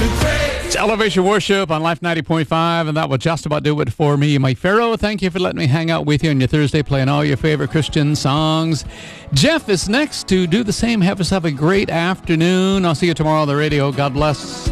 It's Elevation Worship on Life 90.5, and that will just about do it for me, Mike Farrow. Thank you for letting me hang out with you on your Thursday, playing all your favorite Christian songs. Jeff is next to do the same. Have yourself a great afternoon. I'll see you tomorrow on the radio. God bless.